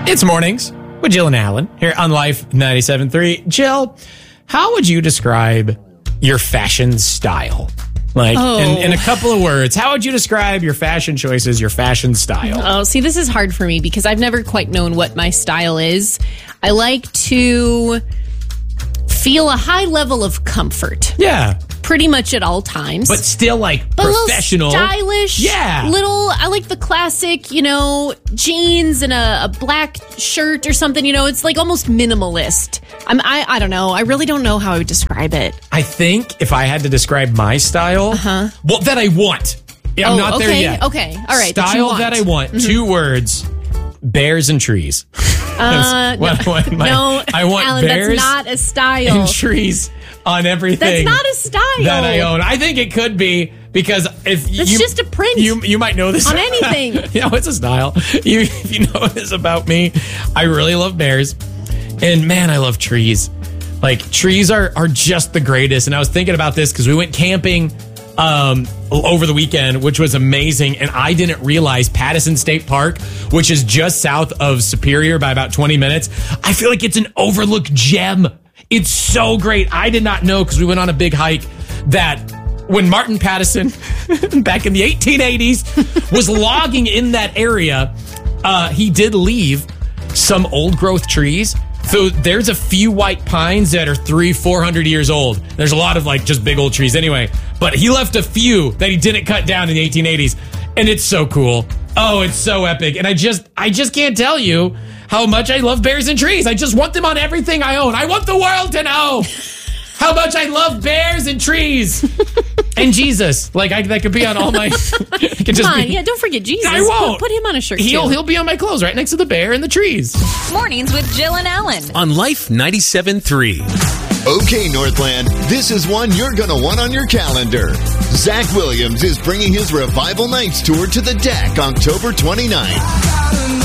It's mornings with Jill and Alan here on Life 97.3. Jill, how would you describe your fashion style? Like, in a couple of words, how would you describe your fashion choices, your fashion style? Oh, see, this is hard for me because I've never quite known what my style is. I like to feel a high level of comfort. Yeah. Pretty much at all times. But still, like, but professional. A little stylish. Yeah. I like the classic, jeans and a black shirt or something. It's like almost minimalist. I don't know. I really don't know how I would describe it. I think if I had to describe my style, well, that I want. I'm not there yet. Okay. All right. Style that I want. Mm-hmm. 2 words. Bears and trees. I want Alan, bears that's not a style. And trees on everything. That's not a style that I own. I think it could be because if it's just a print. You might know this on anything. It's a style. If you know this about me, I really love bears, and man, I love trees. Like trees are just the greatest. And I was thinking about this because we went camping over the weekend, which was amazing. And I didn't realize Pattison State Park, which is just south of Superior by about 20 minutes. I feel like it's an overlooked gem. It's so great. I did not know because we went on a big hike that when Martin Pattison back in the 1880s was logging in that area, he did leave some old growth trees. So there's a few white pines that are 300-400 years old. There's a lot of like just big old trees anyway. But he left a few that he didn't cut down in the 1880s. And it's so cool. Oh, it's so epic. And I just can't tell you how much I love bears and trees. I just want them on everything I own. I want the world to know how much I love bears and trees. And Jesus. Like, that could be on all my... don't forget Jesus. I won't. Put him on a shirt, too. He'll be on my clothes right next to the bear and the trees. Mornings with Jill and Alan. On Life 97.3. Okay, Northland, this is one you're going to want on your calendar. Zach Williams is bringing his Revival Nights tour to the deck October 29th.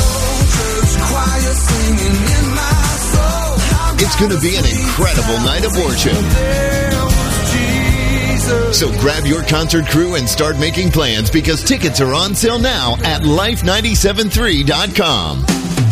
It's going to be an incredible night of worship. So grab your concert crew and start making plans because tickets are on sale now at life973.com.